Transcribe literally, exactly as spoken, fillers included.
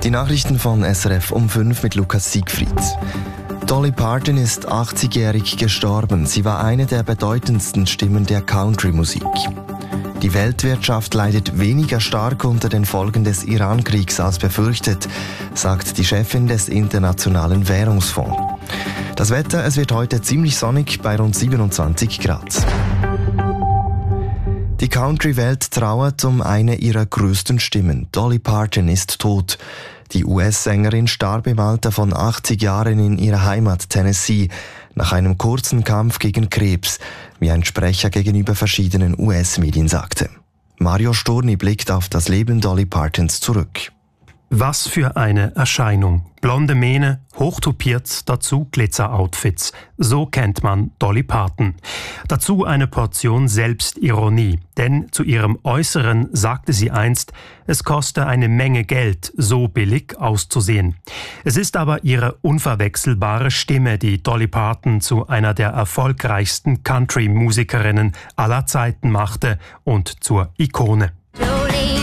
Die Nachrichten von S R F um fünf mit Lukas Siegfried. Dolly Parton ist achtzigjährig gestorben. Sie war eine der bedeutendsten Stimmen der Country-Musik. Die Weltwirtschaft leidet weniger stark unter den Folgen des Iran-Kriegs als befürchtet, sagt die Chefin des Internationalen Währungsfonds. Das Wetter, es wird heute ziemlich sonnig bei rund siebenundzwanzig Grad. Die Country-Welt trauert um eine ihrer größten Stimmen. Dolly Parton ist tot. Die U S-Sängerin starb im Alter von achtzig Jahren in ihrer Heimat Tennessee nach einem kurzen Kampf gegen Krebs, wie ein Sprecher gegenüber verschiedenen U S-Medien sagte. Mario Storni blickt auf das Leben Dolly Partons zurück. Was für eine Erscheinung. Blonde Mähne, hochtopiert, dazu Glitzer-Outfits. So kennt man Dolly Parton. Dazu eine Portion Selbstironie. Denn zu ihrem Äußeren sagte sie einst, es koste eine Menge Geld, so billig auszusehen. Es ist aber ihre unverwechselbare Stimme, die Dolly Parton zu einer der erfolgreichsten Country-Musikerinnen aller Zeiten machte und zur Ikone.